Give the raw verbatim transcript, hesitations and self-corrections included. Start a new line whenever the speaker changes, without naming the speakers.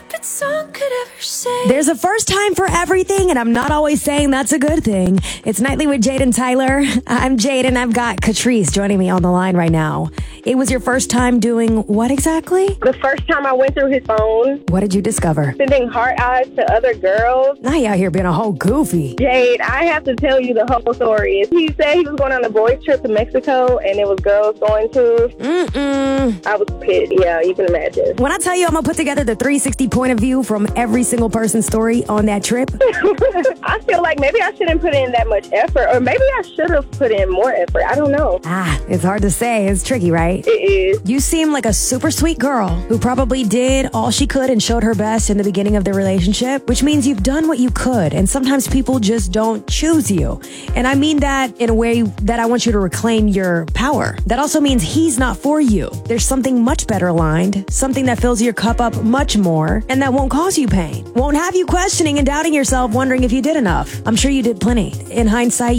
stupid song could ever say.
There's a first time for everything, and I'm not always saying that's a good thing. It's Nightly with Jade and Tyler. I'm Jade, and I've got Catrice joining me on the line right now. It was your first time doing what exactly?
The first time I went through his phone.
What did you discover?
Sending heart eyes to other girls.
Now you out here being a whole goofy.
Jade, I have to tell you the whole story. He said he was going on a boys trip to Mexico, and it was girls going to.
Mm-mm.
I was pissed. Yeah, you can imagine.
When I tell you I'm going to put together the three sixty point of view from every single person's story on that trip.
I feel like maybe I shouldn't put in that much effort, or maybe I should have put in more effort. I don't know.
Ah, it's hard to say. It's tricky, right?
It is.
You seem like a super sweet girl who probably did all she could and showed her best in the beginning of the relationship, which means you've done what you could, and sometimes people just don't choose you. And I mean that in a way that I want you to reclaim your power. That also means he's not for you. There's something much better aligned, something that fills your cup up much more, and that won't cause you pain, won't have you questioning and doubting yourself, wondering if you did enough. I'm sure you did plenty. In hindsight,